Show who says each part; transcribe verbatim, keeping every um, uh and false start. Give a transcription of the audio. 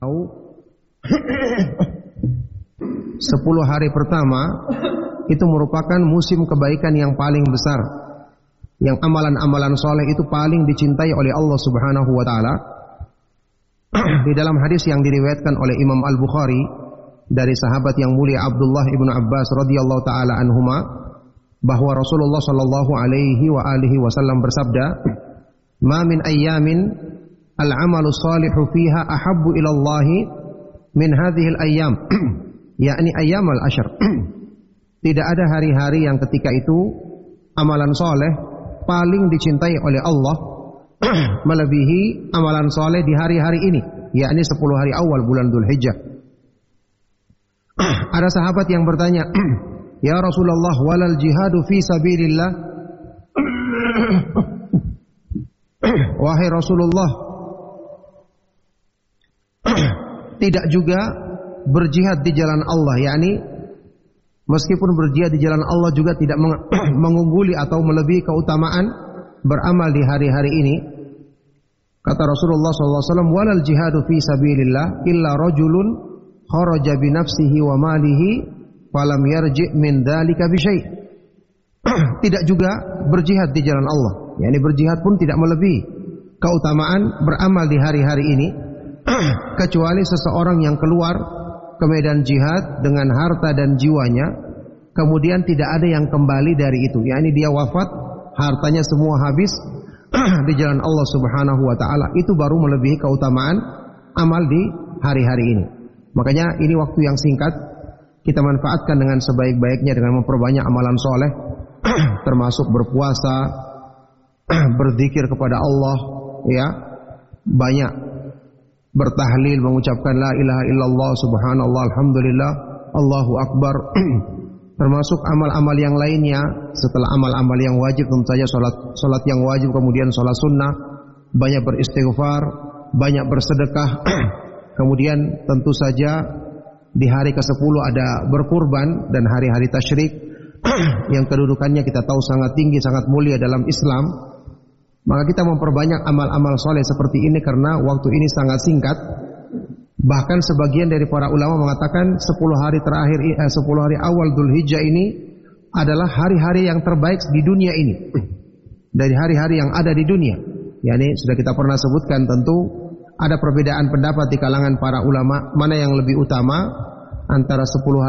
Speaker 1: Sepuluh hari pertama itu merupakan musim kebaikan yang paling besar, yang amalan-amalan soleh itu paling dicintai oleh Allah Subhanahu wa Ta'ala. Di dalam hadis yang diriwayatkan oleh Imam Al-Bukhari dari sahabat yang mulia Abdullah ibnu Abbas radhiyallahu taala anhuma, bahwa Rasulullah sallallahu alaihi wa alihi wasallam bersabda, "Ma min ayyamin al-amalu salihu fiha ahabbu ila Allah min hadhihi al-ayyam." yakni ayyam al-ashr. Tidak ada hari-hari yang ketika itu amalan soleh paling dicintai oleh Allah melebihi amalan soleh di hari-hari ini, yakni sepuluh hari awal bulan Dzulhijjah. Ada sahabat yang bertanya, "Ya Rasulullah, walal jihadu fi sabilillah?" Wahai Rasulullah, tidak juga berjihad di jalan Allah, yakni meskipun berjihad di jalan Allah juga tidak mengungguli atau melebihi keutamaan beramal di hari-hari ini. Kata Rasulullah sallallahu alaihi wasallam, "Walal jihadu fi sabilillah illa rajulun kharaja bi nafsihi wa malihi falam yarji' min dzalika bi syai'." Tidak juga berjihad di jalan Allah, yakni berjihad pun tidak melebihi keutamaan beramal di hari-hari ini, kecuali seseorang yang keluar ke medan jihad dengan harta dan jiwanya, kemudian tidak ada yang kembali dari itu, yakni dia wafat, hartanya semua habis di jalan Allah Subhanahu wa Ta'ala, itu baru melebihi keutamaan amal di hari-hari ini. Makanya ini waktu yang singkat, kita manfaatkan dengan sebaik-baiknya dengan memperbanyak amalan soleh, termasuk berpuasa, berzikir kepada Allah, ya, banyak bertahlil, mengucapkan la ilaha illallah, subhanallah, alhamdulillah, Allahu akbar. Termasuk amal-amal yang lainnya setelah amal-amal yang wajib, tentu saja salat salat yang wajib, kemudian salat sunnah, banyak beristighfar, banyak bersedekah. Kemudian tentu saja di hari kesepuluh ada berkurban dan hari-hari tasyrik yang kedudukannya kita tahu sangat tinggi, sangat mulia dalam Islam. Maka kita memperbanyak amal-amal soleh seperti ini karena waktu ini sangat singkat. Bahkan sebagian dari para ulama mengatakan sepuluh hari terakhir, eh, sepuluh hari awal Dzulhijjah ini adalah hari-hari yang terbaik di dunia ini, dari hari-hari yang ada di dunia. Yani sudah kita pernah sebutkan, tentu ada perbedaan pendapat di kalangan para ulama mana yang lebih utama antara sepuluh hari